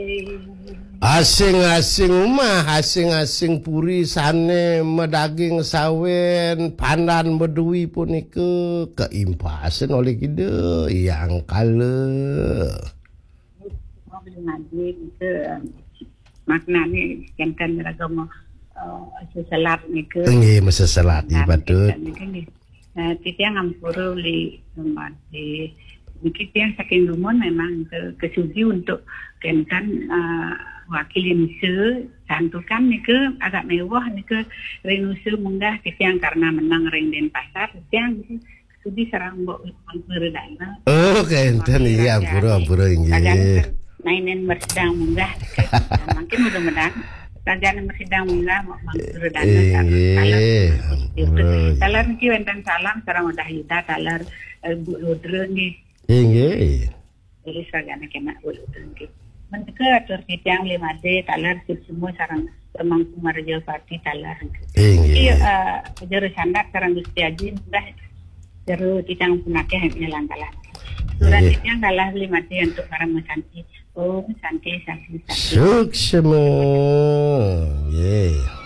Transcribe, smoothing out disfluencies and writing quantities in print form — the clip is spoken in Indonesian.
Asing-asing mah, asing-asing puri sane medaging sawen pandan bedui punike keimpasen oleh kita yang kala. Belum ngaji ke makna ni kan ragam sesalat ni ke. Nggih mesesalat di patut. Titiang ampuru li mati. Mungkin yang saking lumon memang kesuji untuk kan wakil Indonesia santukan ni ke agak mewah ni ke Indonesia munggah titiang karena menang ring Denpasar titiang studi sarang mbok beredana. Oh, kenten iya ampura nggih. Nainen bersedang munggah. Mungkin mudah-mudahan Tanjana bersedang munggah beredana talar ki wenten salam sarang udah yuda talar Bu Ludre ni. Nggih. Jadi sagana kena Bu Ludre ki. Menteka atur titiang 5D talar semua sarang Temang Kumarjo Parti talar. Iya jero sandak sarang Gusti Haji munggah jero titiang punake hanya langkalan. Surat titiang kalah 5D untuk para mesanti. Oh, santi. Suksema. Yeah.